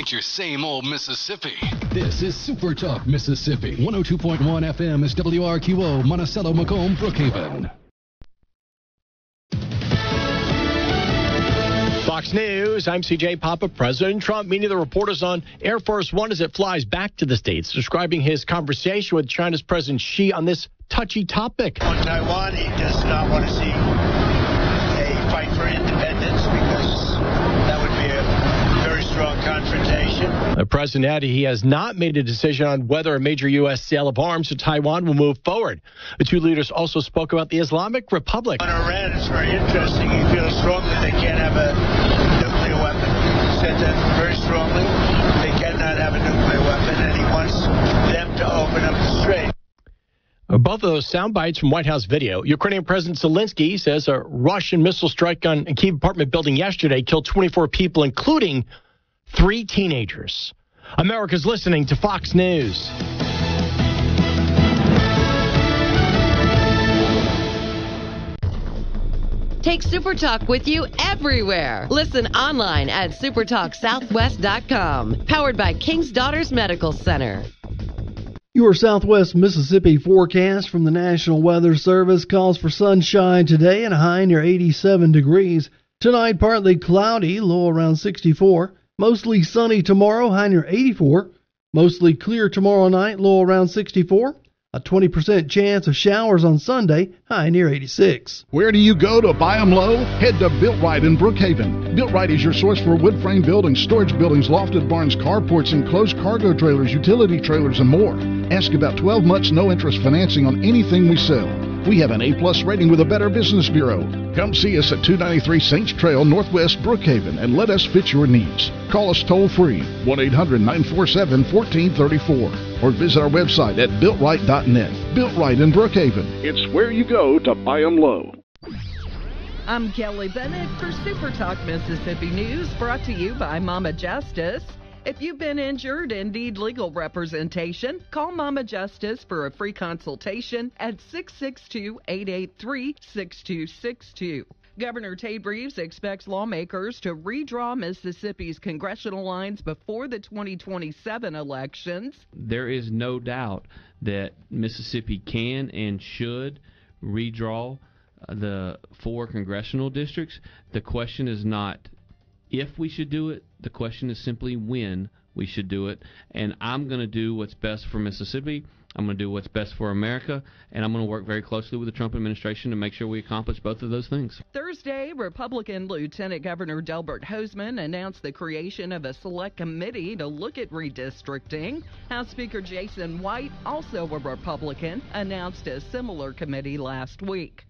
ain't your same old Mississippi. This is Super Talk Mississippi. 102.1 FM is WRQO, Monticello, Macomb, Brookhaven. Fox News, I'm CJ Papa. President Trump meeting the reporters on Air Force One as it flies back to the States, describing his conversation with China's President Xi on this touchy topic. On Taiwan, he does not want to see a fight for independence because that would be a very strong confrontation. The president added he has not made a decision on whether a major U.S. sale of arms to Taiwan will move forward. The two leaders also spoke about the Islamic Republic. On Iran, it's very interesting. He feels strongly they can't have a nuclear weapon. He said that very strongly. They cannot have a nuclear weapon, and he wants them to open up the strait. Both of those sound bites from White House video. Ukrainian President Zelensky says a Russian missile strike on a Kyiv apartment building yesterday killed 24 people, including 3 teenagers. America's listening to Fox News. Take SuperTalk with you everywhere. Listen online at supertalksouthwest.com. Powered by King's Daughters Medical Center. Your Southwest Mississippi forecast from the National Weather Service calls for sunshine today and a high near 87 degrees. Tonight, partly cloudy, low around 64. Mostly sunny tomorrow, high near 84. Mostly clear tomorrow night, low around 64. A 20% chance of showers on Sunday, high near 86. Where do you go to buy them low? Head to Built Right in Brookhaven. Built Right is your source for wood frame buildings, storage buildings, lofted barns, carports, enclosed cargo trailers, utility trailers, and more. Ask about 12 months no-interest financing on anything we sell. We have an A-plus rating with a Better Business Bureau. Come see us at 293 Saints Trail, Northwest Brookhaven, and let us fit your needs. Call us toll-free, 1-800-947-1434, or visit our website at BuiltRight.net. Built Right in Brookhaven. It's where you go to buy them low. I'm Kelly Bennett for Super Talk Mississippi News, brought to you by Mama Justice. If you've been injured and need legal representation, call Mama Justice for a free consultation at 662-883-6262. Governor Tate Reeves expects lawmakers to redraw Mississippi's congressional lines before the 2027 elections. There is no doubt that Mississippi can and should redraw the 4 congressional districts. The question is not if we should do it. The question is simply when we should do it. And I'm going to do what's best for Mississippi. I'm going to do what's best for America, and I'm going to work very closely with the Trump administration to make sure we accomplish both of those things. Thursday, Republican Lieutenant Governor Delbert Hosemann announced the creation of a select committee to look at redistricting. House Speaker Jason White, also a Republican, announced a similar committee last week.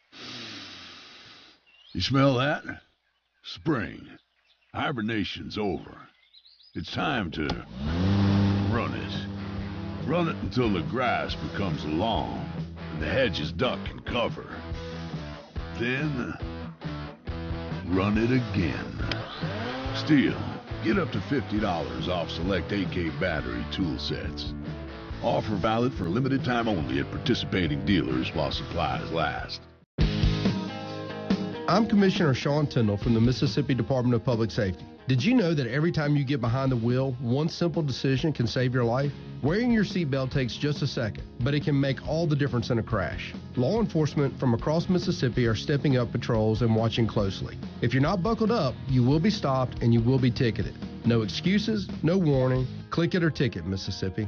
You smell that? Spring. Hibernation's over. It's time to run it. Run it until the grass becomes long and the hedges duck and cover. Then, run it again. Still, get up to $50 off select AK battery tool sets. Offer valid for a limited time only at participating dealers while supplies last. I'm Commissioner Sean Tindall from the Mississippi Department of Public Safety. Did you know that every time you get behind the wheel, one simple decision can save your life? Wearing your seatbelt takes just a second, but it can make all the difference in a crash. Law enforcement from across Mississippi are stepping up patrols and watching closely. If you're not buckled up, you will be stopped and you will be ticketed. No excuses, no warning. Click it or ticket, Mississippi.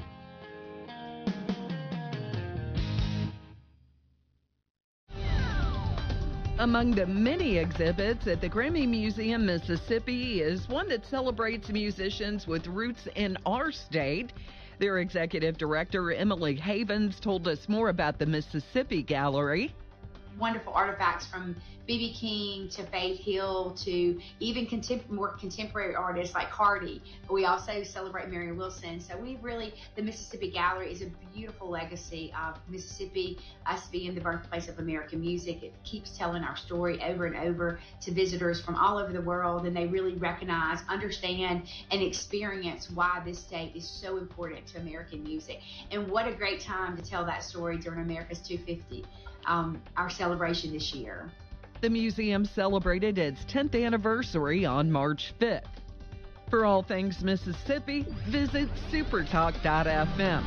Among the many exhibits at the Grammy Museum, Mississippi, is one that celebrates musicians with roots in our state. Their executive director, Emily Havens, told us more about the Mississippi Gallery. Wonderful artifacts from B.B. King to Faith Hill to even more contemporary artists like Cardi. But we also celebrate Mary Wilson. So the Mississippi Gallery is a beautiful legacy of Mississippi, us being the birthplace of American music. It keeps telling our story over and over to visitors from all over the world, and they really recognize, understand, and experience why this state is so important to American music. And what a great time to tell that story during America's 250. Our celebration this year. The museum celebrated its 10th anniversary on March 5th. For all things Mississippi, visit supertalk.fm.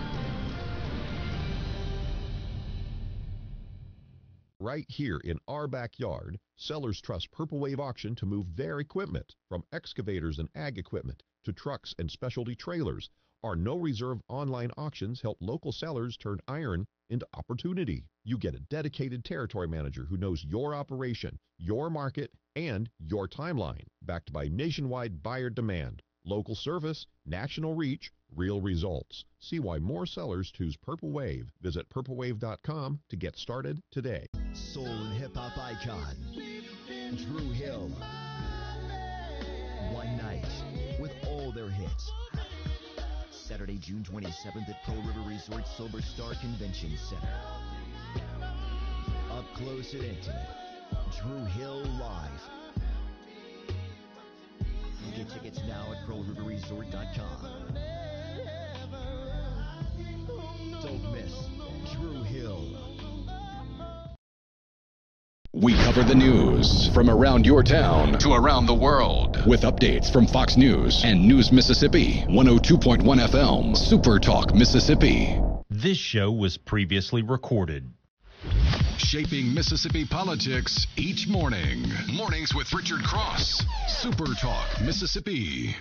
Right here in our backyard, sellers trust Purple Wave Auction to move their equipment, from excavators and ag equipment to trucks and specialty trailers. Our no-reserve online auctions help local sellers turn iron into opportunity. You get a dedicated territory manager who knows your operation, your market, and your timeline, backed by nationwide buyer demand, local service, national reach, real results. See why more sellers choose Purple Wave. Visit purplewave.com to get started today. Soul and hip-hop icon, Drew Hill. One night with all their hits. Saturday, June 27th at Pearl River Resort Silver Star Convention Center. Up close and intimate, Drew Hill live. Get tickets now at pearlriverresort.com. Don't miss Drew Hill. We cover the news from around your town to around the world with updates from Fox News and News Mississippi, 102.1 FM, Super Talk Mississippi. This show was previously recorded. Shaping Mississippi politics each morning. Mornings with Richard Cross, Super Talk Mississippi.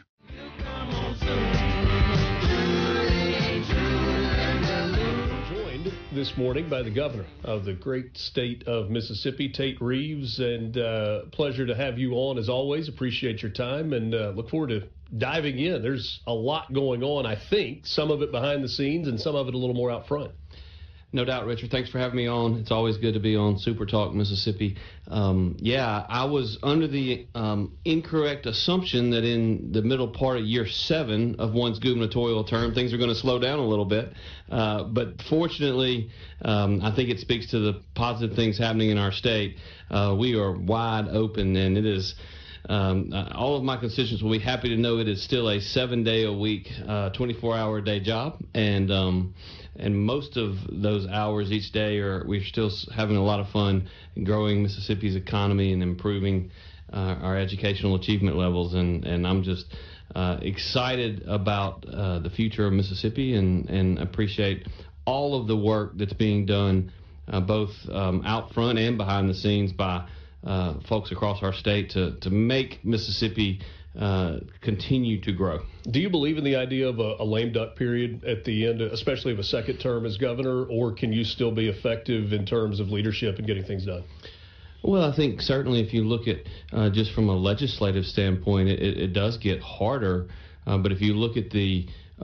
This morning by the governor of the great state of Mississippi, Tate Reeves, and pleasure to have you on as always. Appreciate your time and look forward to diving in. There's a lot going on, I think, some of it behind the scenes and some of it a little more out front. No doubt, Richard. Thanks for having me on. It's always good to be on Super Talk Mississippi. I was under the incorrect assumption that in the middle part of year 7 of one's gubernatorial term, things are going to slow down a little bit. But fortunately, I think it speaks to the positive things happening in our state. We are wide open, and it is all of my constituents will be happy to know it is still a 7-day-a-week, 24-hour-a-day job, and most of those hours each day we're still having a lot of fun growing Mississippi's economy and improving our educational achievement levels, and I'm just excited about the future of Mississippi and appreciate all of the work that's being done both out front and behind the scenes by folks across our state to make Mississippi continue to grow. Do you believe in the idea of a lame duck period at the end, especially of a second term as governor, or can you still be effective in terms of leadership and getting things done? Well, I think certainly if you look at just from a legislative standpoint, it does get harder. But if you look at the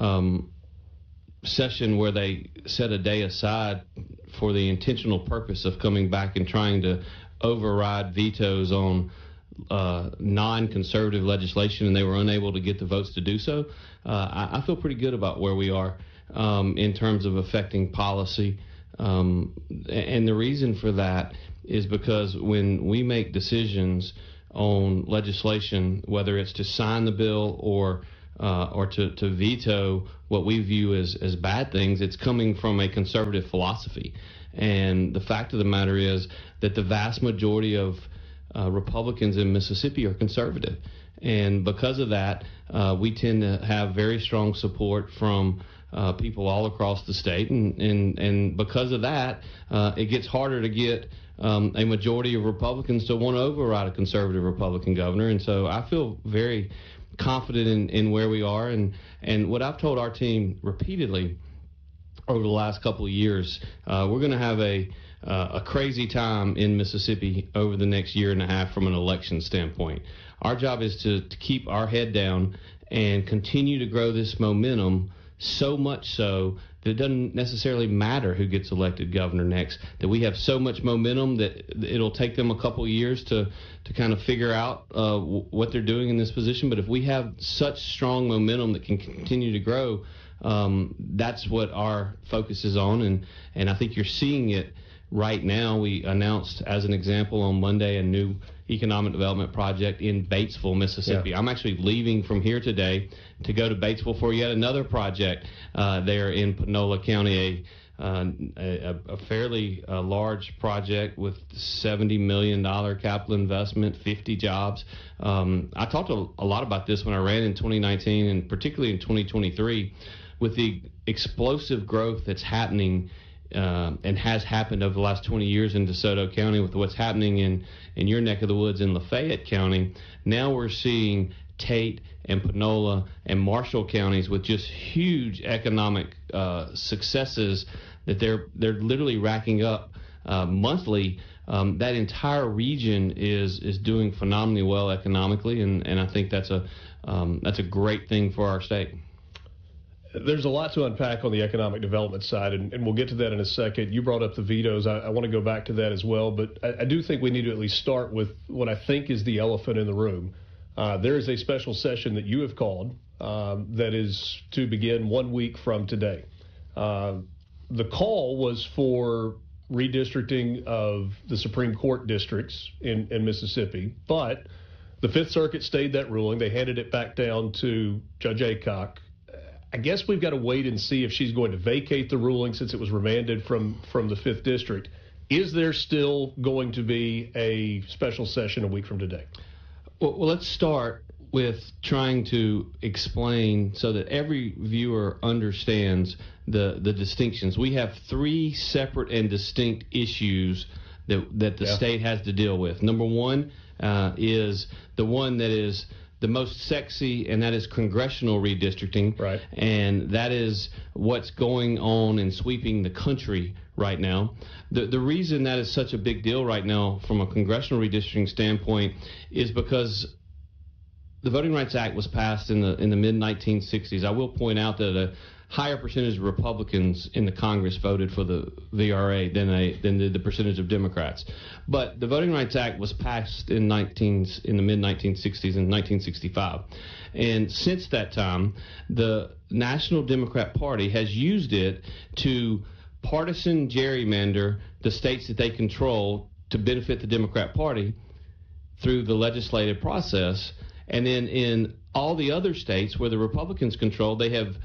session where they set a day aside for the intentional purpose of coming back and trying to override vetoes on non-conservative legislation, and they were unable to get the votes to do so, I feel pretty good about where we are in terms of affecting policy. And the reason for that is because when we make decisions on legislation, whether it's to sign the bill or to veto what we view as bad things, it's coming from a conservative philosophy. And the fact of the matter is that the vast majority of Republicans in Mississippi are conservative. And because of that, we tend to have very strong support from people all across the state. And because of that, it gets harder to get a majority of Republicans to want to override a conservative Republican governor. And so I feel very confident in where we are. And what I've told our team repeatedly over the last couple of years, we're going to have a crazy time in Mississippi over the next year and a half from an election standpoint. Our job is to keep our head down and continue to grow this momentum, so much so that it doesn't necessarily matter who gets elected governor next, that we have so much momentum that it'll take them a couple of years to kind of figure out what they're doing in this position. But if we have such strong momentum that can continue to grow, that's what our focus is on. And I think you're seeing it right now. We announced, as an example, on Monday, a new economic development project in Batesville, Mississippi. Yeah. I'm actually leaving from here today to go to Batesville for yet another project there in Panola County, a fairly large project with $70 million capital investment, 50 jobs. I talked a lot about this when I ran in 2019 and particularly in 2023 with the explosive growth that's happening and has happened over the last 20 years in DeSoto County with what's happening in your neck of the woods in Lafayette County. Now we're seeing Tate and Panola and Marshall counties with just huge economic successes that they're literally racking up monthly. That entire region is doing phenomenally well economically, and I think that's a great thing for our state. There's a lot to unpack on the economic development side, and we'll get to that in a second. You brought up the vetoes. I want to go back to that as well, but I do think we need to at least start with what I think is the elephant in the room. There is a special session that you have called that is to begin 1 week from today. The call was for redistricting of the Supreme Court districts in Mississippi, but the Fifth Circuit stayed that ruling. They handed it back down to Judge Aycock. I guess we've got to wait and see if she's going to vacate the ruling since it was remanded from the 5th District. Is there still going to be a special session a week from today? Well, let's start with trying to explain so that every viewer understands the distinctions. We have 3 separate and distinct issues that the state has to deal with. Number one is the one that is the most sexy, and that is congressional redistricting. Right. And that is what's going on and sweeping the country right now. The reason that is such a big deal right now from a congressional redistricting standpoint is because the Voting Rights Act was passed in the mid-1960s. I will point out that a higher percentage of Republicans in the Congress voted for the VRA than the percentage of Democrats. But the Voting Rights Act was passed in the mid-1960s in 1965. And since that time, the National Democrat Party has used it to partisan gerrymander the states that they control to benefit the Democrat Party through the legislative process. And then in all the other states where the Republicans control, they have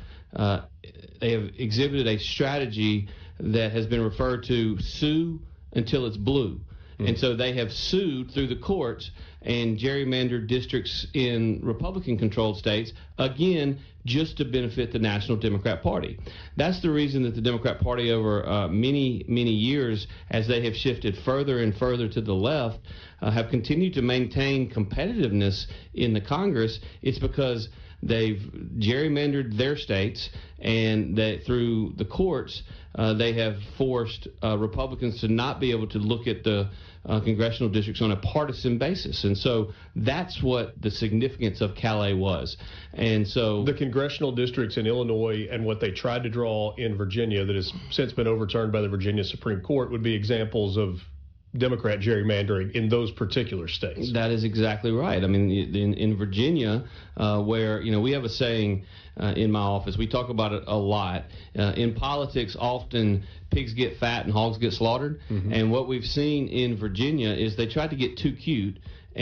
exhibited a strategy that has been referred to sue until it's blue. And so they have sued through the courts and gerrymandered districts in Republican-controlled states, again, just to benefit the National Democrat Party. That's the reason that the Democrat Party over many, many years, as they have shifted further and further to the left, have continued to maintain competitiveness in the Congress. It's because they've gerrymandered their states, and that through the courts, they have forced Republicans to not be able to look at the congressional districts on a partisan basis. And so that's what the significance of Calais was. And so the congressional districts in Illinois and what they tried to draw in Virginia that has since been overturned by the Virginia Supreme Court would be examples of Democrat gerrymandering in those particular states. That is exactly right. I mean, in Virginia, where, we have a saying in my office, we talk about it a lot. In politics, often pigs get fat and hogs get slaughtered. Mm-hmm. And what we've seen in Virginia is they tried to get too cute.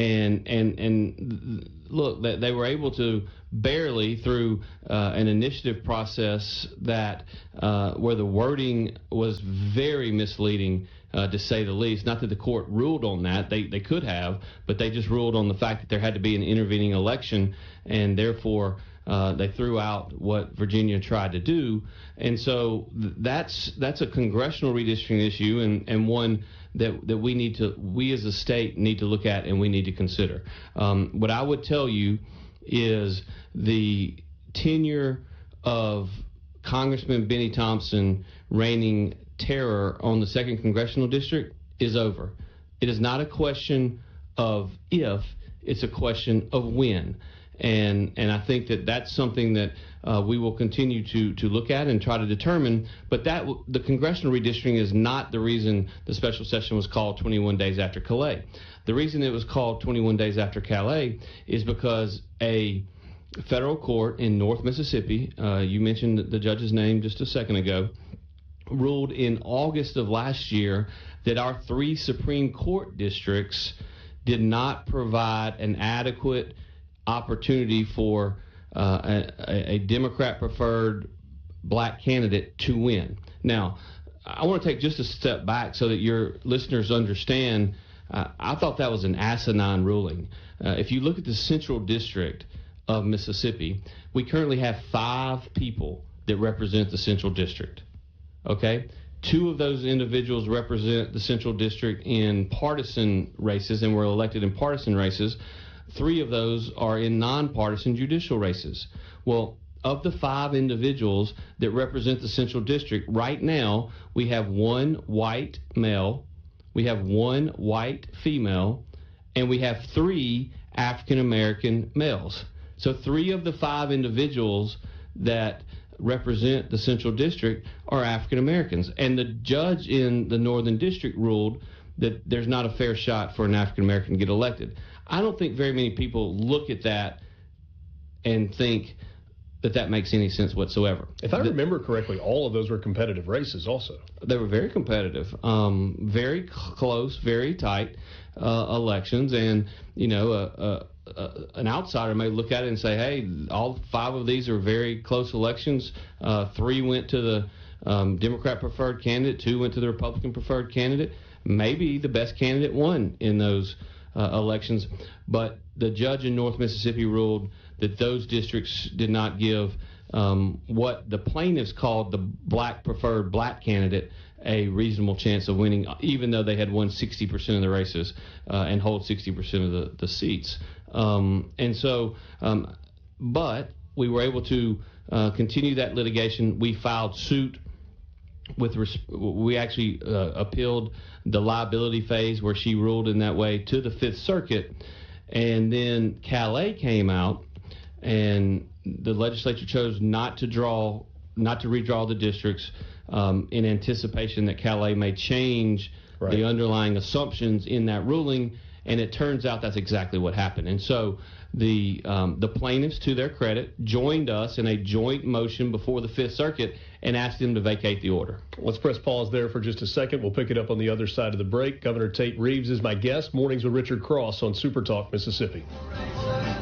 And look, they were able to barely through an initiative process that where the wording was very misleading, to say the least. Not that the court ruled on that. They could have, but they just ruled on the fact that there had to be an intervening election, and therefore they threw out what Virginia tried to do. And so that's a congressional redistricting issue, and one that we as a state need to look at and we need to consider. What I would tell you is the tenure of Congressman Benny Thompson reigning terror on the 2nd Congressional District is over. It is not a question of if, it's a question of when. And I think that that's something that we will continue to look at and try to determine. But the congressional redistricting is not the reason the special session was called 21 days after Calais. The reason it was called 21 days after Calais is because a federal court in North Mississippi, you mentioned the judge's name just a second ago, ruled in August of last year that our 3 Supreme Court districts did not provide an adequate opportunity for a Democrat-preferred black candidate to win. Now, I want to take just a step back so that your listeners understand. I thought that was an asinine ruling. If you look at the Central District of Mississippi, we currently have 5 people that represent the Central District. Okay? 2 of those individuals represent the Central District in partisan races and were elected in partisan races. 3 of those are in nonpartisan judicial races. Well, of the 5 individuals that represent the Central District, right now we have 1 white male, we have 1 white female, and we have 3 African American males. So 3 of the 5 individuals that represent the Central District are African Americans. And the judge in the Northern District ruled that there's not a fair shot for an African American to get elected. I don't think very many people look at that and think that makes any sense whatsoever. If I remember correctly, all of those were competitive races also. They were very competitive, very close, very tight elections. And, an outsider may look at it and say, hey, all 5 of these are very close elections. 3 went to the Democrat preferred candidate, 2 went to the Republican preferred candidate. Maybe the best candidate won in those elections. But the judge in North Mississippi ruled that those districts did not give what the plaintiffs called the black preferred black candidate a reasonable chance of winning, even though they had won 60% of the races and hold 60% of the seats. But we were able to continue that litigation. We filed suit we actually appealed the liability phase where she ruled in that way to the 5th Circuit. And then Calais came out, and the legislature chose not to redraw the districts in anticipation that Calais may change the underlying assumptions in that ruling, and it turns out that's exactly what happened. And so the plaintiffs, to their credit, joined us in a joint motion before the 5th Circuit and asked them to vacate the order. Let's press pause there for just a second. We'll pick it up on the other side of the break. Governor Tate Reeves is my guest. Mornings with Richard Cross on Super Talk Mississippi.